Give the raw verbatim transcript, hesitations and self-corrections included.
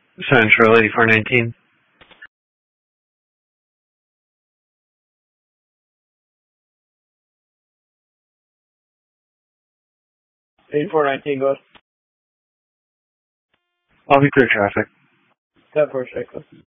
Central eighty-four nineteen. eighty-four nineteen, go ahead. I'll be clear traffic. ten four, check.